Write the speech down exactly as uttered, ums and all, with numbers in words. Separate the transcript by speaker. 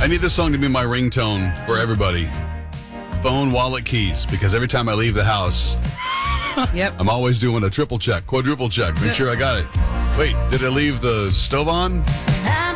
Speaker 1: I need this song to be my ringtone for everybody. Phone, wallet, keys, because every time I leave the house,
Speaker 2: Yep.
Speaker 1: I'm always doing a triple check, quadruple check, make sure I got it. Wait, did I leave the stove on?